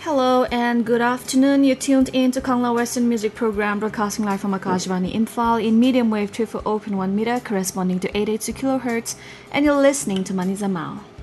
Hello and good afternoon. You're tuned in to Kangla Western Music Program, broadcasting live from Akashvani Imphal in medium wave 340.1 meter, corresponding to 882 kHz, and you're listening to Maniza Mao.